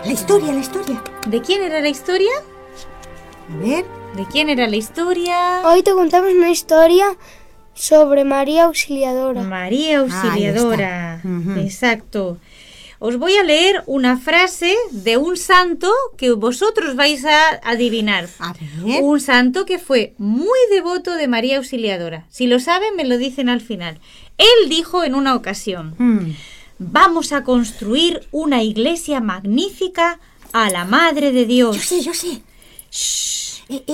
La historia, la historia. ¿De quién era la historia? A ver. ¿De quién era la historia? Hoy te contamos una historia sobre María Auxiliadora. María Auxiliadora. Ujú. Exacto. Os voy a leer una frase de un santo que vosotros vais a adivinar. A ver. Un santo que fue muy devoto de María Auxiliadora. Si lo saben, me lo dicen al final. Él dijo en una ocasión: vamos a construir una iglesia magnífica a la Madre de Dios. Yo sé. Shh.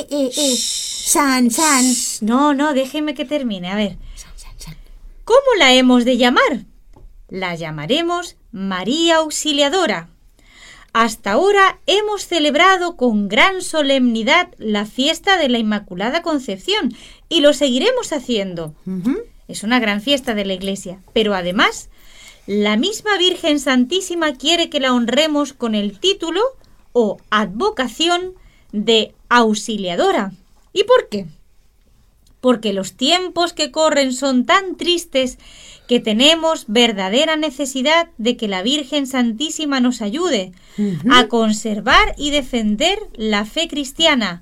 San. No, déjeme que termine. A ver, San. ¿cómo la hemos de llamar? La llamaremos María Auxiliadora. Hasta ahora hemos celebrado con gran solemnidad la fiesta de la Inmaculada Concepción y lo seguiremos haciendo. Es una gran fiesta de la Iglesia, pero además la misma Virgen Santísima quiere que la honremos con el título o advocación de Auxiliadora. ¿Y por qué? Porque los tiempos que corren son tan tristes que tenemos verdadera necesidad de que la Virgen Santísima nos ayude a conservar y defender la fe cristiana.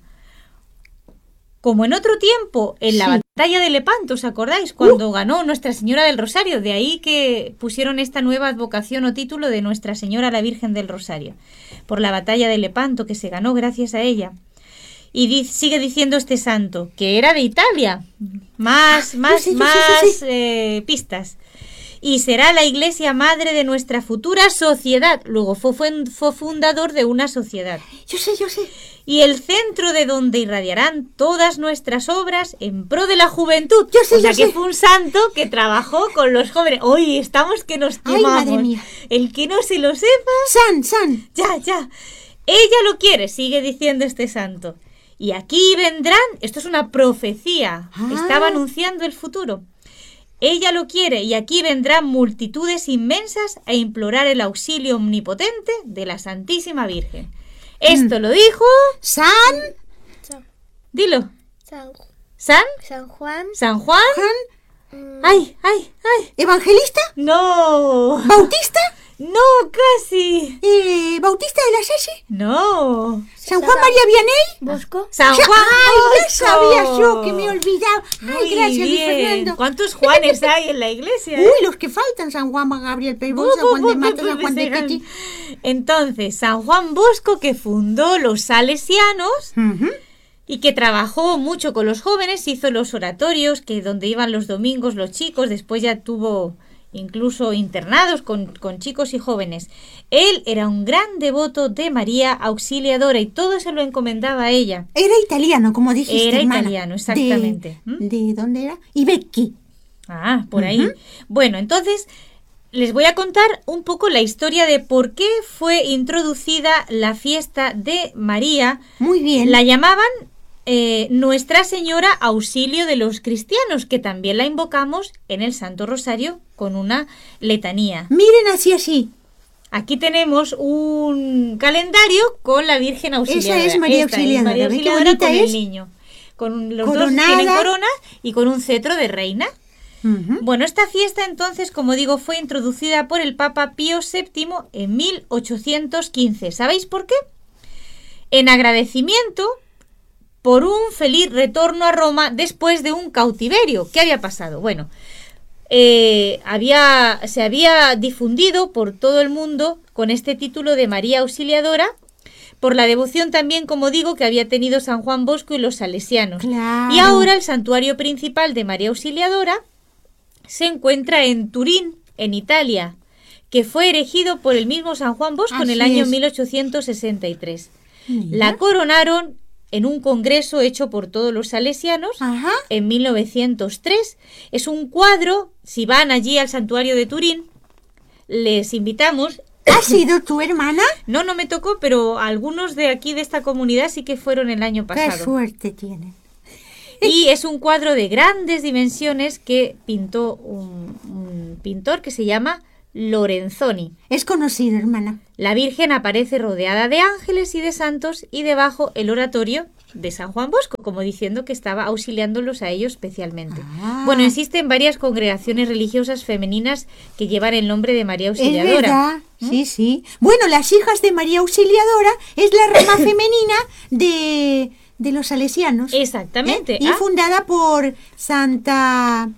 Como en otro tiempo, en la batalla de Lepanto, ¿os acordáis? Cuando ganó Nuestra Señora del Rosario, de ahí que pusieron esta nueva advocación o título de Nuestra Señora la Virgen del Rosario, por la batalla de Lepanto, que se ganó gracias a ella. Y sigue diciendo este santo, que era de Italia. Más pistas. Y será la iglesia madre de nuestra futura sociedad. Luego fue fundador de una sociedad. Yo sé. Y el centro de donde irradiarán todas nuestras obras en pro de la juventud. Yo sé. Que fue un santo que trabajó con los jóvenes. Hoy estamos que nos quemamos. Ay, madre mía. El que no se lo sepa... San. Ya. Ella lo quiere, sigue diciendo este santo. Y aquí vendrán, esto es una profecía, estaba anunciando el futuro. Ella lo quiere y aquí vendrán multitudes inmensas a implorar el auxilio omnipotente de la Santísima Virgen. Esto lo dijo... San. Dilo. San Juan. ¿San Juan? Ay. ¿Evangelista? No. ¿Bautista? No, casi. ¿Bautista de la Salle? No. ¿San Juan María Vianney? Bosco. San Juan ¡Ay, ya Bosco. sabía yo que me he olvidado! ¡Ay, Muy gracias, Luis bien. Fernando! ¿Cuántos Juanes hay en la iglesia? Uy, los que faltan: San Juan Gabriel Peibón, San Juan de Mata, San Juan de Pechi. Entonces, San Juan Bosco, que fundó los salesianos y que trabajó mucho con los jóvenes, hizo los oratorios, que donde iban los domingos los chicos, después ya tuvo incluso internados con chicos y jóvenes. Él era un gran devoto de María Auxiliadora y todo se lo encomendaba a ella. Era italiano, como dijiste, Era hermana. italiano, exactamente. ¿De dónde era? Ibecchi. Ah, por ahí. Bueno, entonces les voy a contar un poco la historia de por qué fue introducida la fiesta de María. Muy bien. La llamaban Nuestra Señora Auxilio de los Cristianos, que también la invocamos en el Santo Rosario con una letanía. Miren, así. Aquí tenemos un calendario con la Virgen Auxiliadora. Esa es María Auxiliadora. María ¿Ve qué Auxiliadora bonita con es? el niño. Con los Coronada. dos tienen corona y con un cetro de reina. Bueno, esta fiesta entonces, como digo, fue introducida por el Papa Pío VII en 1815. ¿Sabéis por qué? En agradecimiento por un feliz retorno a Roma después de un cautiverio. ¿Qué había pasado? Bueno, se había difundido por todo el mundo con este título de María Auxiliadora, por la devoción también, como digo, que había tenido San Juan Bosco y los salesianos. Claro. Y ahora el santuario principal de María Auxiliadora se encuentra en Turín, en Italia, que fue erigido por el mismo San Juan Bosco en el Así año es. 1863. Mira. La coronaron en un congreso hecho por todos los salesianos en 1903. Es un cuadro, si van allí al santuario de Turín, les invitamos. ¿Has sido tu hermana? No me tocó, pero algunos de aquí de esta comunidad sí que fueron el año pasado. ¡Qué suerte tienen! Y es un cuadro de grandes dimensiones que pintó un pintor que se llama Lorenzoni. Es conocido, hermana. La Virgen aparece rodeada de ángeles y de santos y debajo el oratorio de San Juan Bosco, como diciendo que estaba auxiliándolos a ellos especialmente. Bueno, existen varias congregaciones religiosas femeninas que llevan el nombre de María Auxiliadora. Es verdad, sí, sí. Bueno, las hijas de María Auxiliadora es la rama femenina de los salesianos. Exactamente. Y fundada por Santa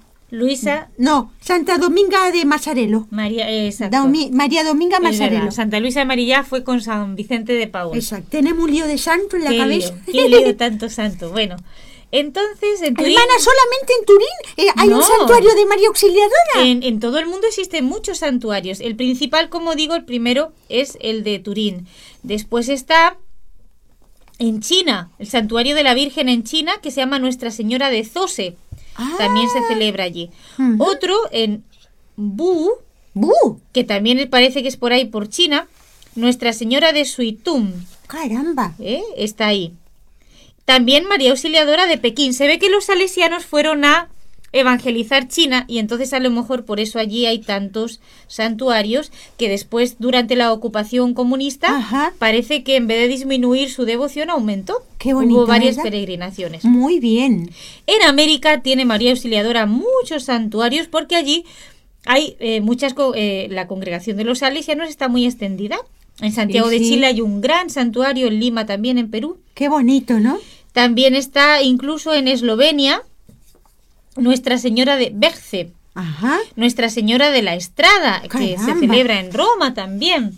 Dominga de Masarelo. María, exacto. María Dominga Masarelo. Santa Luisa de Marillá fue con San Vicente de Paúl. Exacto. Tenemos un lío de santo en la cabeza. Qué lío tanto santo. Bueno, entonces en Turín... Hermana, solamente en Turín hay un santuario de María Auxiliadora. En todo el mundo existen muchos santuarios. El principal, como digo, el primero es el de Turín. Después está en China, el santuario de la Virgen en China, que se llama Nuestra Señora de Zose. También se celebra allí. Otro en Bu, que también parece que es por ahí, por China, Nuestra Señora de Suitum. ¡Caramba! Está ahí. También María Auxiliadora de Pekín. Se ve que los salesianos fueron a evangelizar China y entonces a lo mejor por eso allí hay tantos santuarios que después durante la ocupación comunista parece que en vez de disminuir su devoción aumentó. Qué bonito, hubo varias ¿verdad? Peregrinaciones. Muy bien. En América tiene María Auxiliadora muchos santuarios porque allí hay la congregación de los salesianos está muy extendida. En Santiago de Chile hay un gran santuario, en Lima también, en Perú. Qué bonito, ¿no? También está incluso en Eslovenia Nuestra Señora de Becce, Nuestra Señora de la Estrada, que se celebra en Roma también.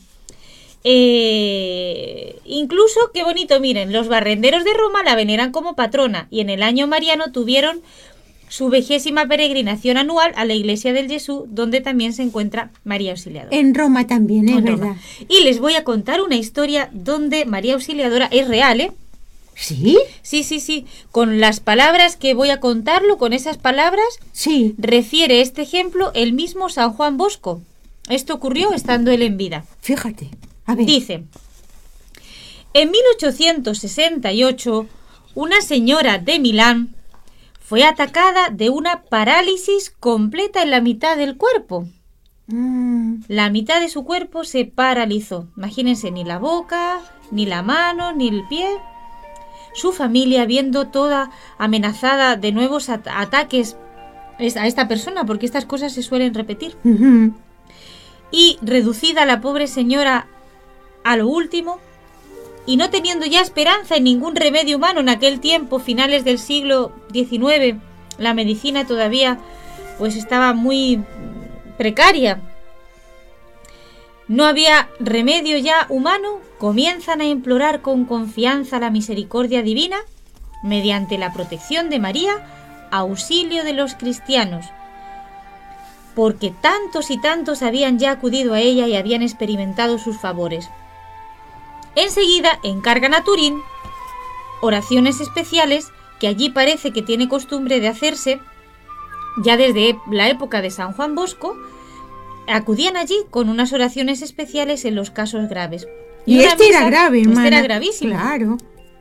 Incluso, qué bonito, miren, los barrenderos de Roma la veneran como patrona y en el año mariano tuvieron su 20ª peregrinación anual a la iglesia del Jesús, donde también se encuentra María Auxiliadora. En Roma también, es verdad. Y les voy a contar una historia donde María Auxiliadora es real, ¿eh? ¿Sí? Sí. Con las palabras que voy a contarlo, con esas palabras, refiere este ejemplo el mismo San Juan Bosco. Esto ocurrió estando él en vida. Fíjate, a ver. Dice, en 1868, una señora de Milán fue atacada de una parálisis completa en la mitad del cuerpo. La mitad de su cuerpo se paralizó. Imagínense, ni la boca, ni la mano, ni el pie. Su familia, viendo toda amenazada de nuevos ataques a esta persona, porque estas cosas se suelen repetir, y reducida la pobre señora a lo último, y no teniendo ya esperanza en ningún remedio humano en aquel tiempo, finales del siglo XIX, la medicina todavía pues estaba muy precaria. No había remedio ya humano, comienzan a implorar con confianza la misericordia divina, mediante la protección de María, auxilio de los cristianos, porque tantos y tantos habían ya acudido a ella y habían experimentado sus favores. Enseguida encargan a Turín oraciones especiales que allí parece que tiene costumbre de hacerse ya desde la época de San Juan Bosco. Acudían allí con unas oraciones especiales en los casos graves. Y era grave, hermana. Era gravísimo. Claro.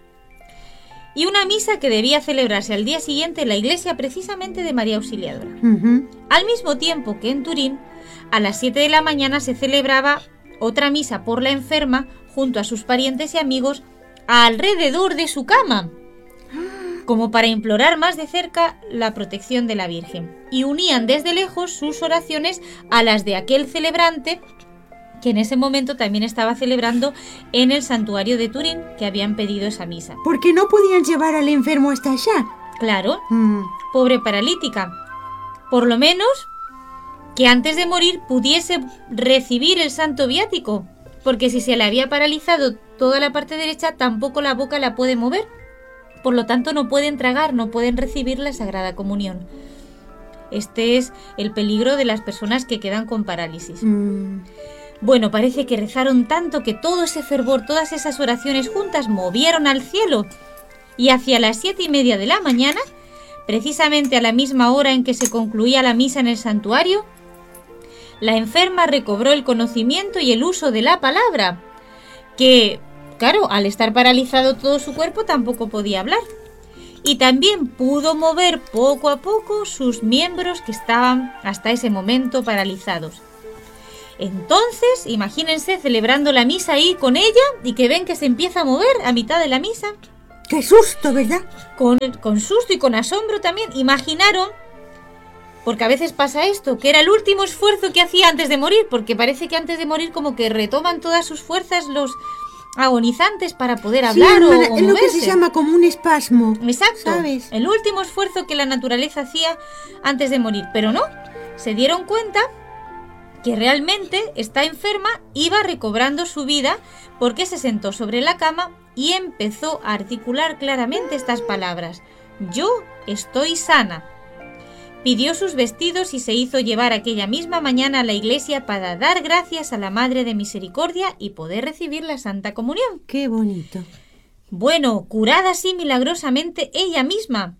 Y una misa que debía celebrarse al día siguiente en la iglesia precisamente de María Auxiliadora. Al mismo tiempo que en Turín, a las 7 de la mañana se celebraba otra misa por la enferma junto a sus parientes y amigos alrededor de su cama, como para implorar más de cerca la protección de la Virgen. Y unían desde lejos sus oraciones a las de aquel celebrante que en ese momento también estaba celebrando en el santuario de Turín, que habían pedido esa misa. Porque no podían llevar al enfermo hasta allá. Claro, pobre paralítica. Por lo menos que antes de morir pudiese recibir el santo viático, porque si se le había paralizado toda la parte derecha, tampoco la boca la puede mover. Por lo tanto, no pueden tragar, no pueden recibir la Sagrada Comunión. Este es el peligro de las personas que quedan con parálisis. Bueno, parece que rezaron tanto que todo ese fervor, todas esas oraciones juntas movieron al cielo. Y hacia las 7:30 de la mañana, precisamente a la misma hora en que se concluía la misa en el santuario, la enferma recobró el conocimiento y el uso de la palabra, que, claro, al estar paralizado todo su cuerpo tampoco podía hablar. Y también pudo mover poco a poco sus miembros que estaban hasta ese momento paralizados. Entonces, imagínense celebrando la misa ahí con ella y que ven que se empieza a mover a mitad de la misa. ¡Qué susto, ¿verdad? Con susto y con asombro también. Imaginaron, porque a veces pasa esto, que era el último esfuerzo que hacía antes de morir, porque parece que antes de morir como que retoman todas sus fuerzas los agonizantes para poder hablar o es lo que moverse. se llama como un espasmo. Exacto, ¿sabes? el último esfuerzo que la naturaleza hacía antes de morir, pero no, se dieron cuenta que realmente está enferma, iba recobrando su vida porque se sentó sobre la cama y empezó a articular claramente estas palabras: yo estoy sana. Pidió sus vestidos y se hizo llevar aquella misma mañana a la iglesia para dar gracias a la Madre de Misericordia y poder recibir la Santa Comunión. ¡Qué bonito! Bueno, curada así milagrosamente, ella misma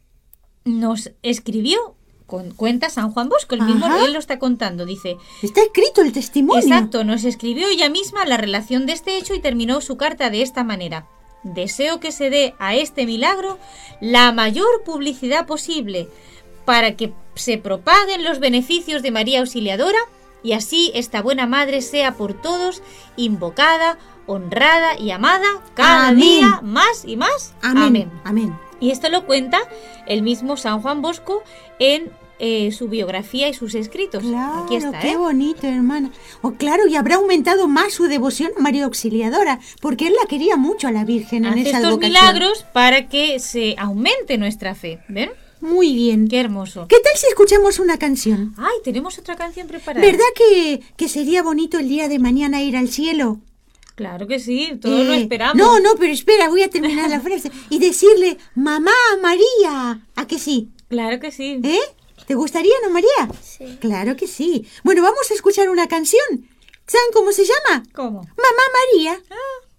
nos escribió, cuenta San Juan Bosco, el mismo, Ajá. él lo está contando, dice... Está escrito el testimonio. Exacto, nos escribió ella misma la relación de este hecho y terminó su carta de esta manera: deseo que se dé a este milagro la mayor publicidad posible para que se propaguen los beneficios de María Auxiliadora y así esta buena madre sea por todos invocada, honrada y amada cada Amén. día más y más. Amén. Amén. Y esto lo cuenta el mismo San Juan Bosco en su biografía y sus escritos. Claro, Aquí está, qué bonito, hermana. Oh, claro, y habrá aumentado más su devoción a María Auxiliadora, porque él la quería mucho a la Virgen en Hace esa estos advocación. milagros para que se aumente nuestra fe. ¿Ven? Muy bien. Qué hermoso. ¿Qué tal si escuchamos una canción? Ay, tenemos otra canción preparada. ¿Verdad que sería bonito el día de mañana ir al cielo? Claro que sí, todos lo esperamos. No, pero espera, voy a terminar la frase. Y decirle, mamá, María. ¿A que sí? Claro que sí. ¿Te gustaría, no, María? Sí. Claro que sí. Bueno, vamos a escuchar una canción. ¿Saben cómo se llama? ¿Cómo? Mamá María. Ah,